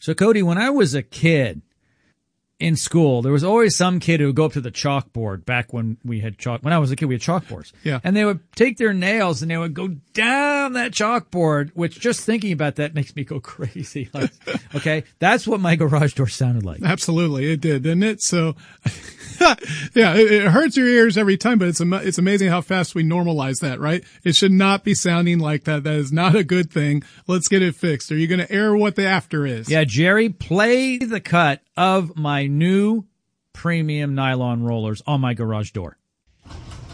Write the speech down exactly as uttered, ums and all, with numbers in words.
So, Cody, when I was a kid in school, there was always some kid who would go up to the chalkboard back when we had chalk. When I was a kid, we had chalkboards. Yeah. And they would take their nails and they would go down that chalkboard, which just thinking about that makes me go crazy. Like, okay. That's what my garage door sounded like. Absolutely. It did, didn't it? So, yeah, it, it hurts your ears every time, but it's, am- it's amazing how fast we normalize that, right? It should not be sounding like that. That is not a good thing. Let's get it fixed. Are you going to air what the after is? Yeah, Jerry, play the cut of my new premium nylon rollers on my garage door.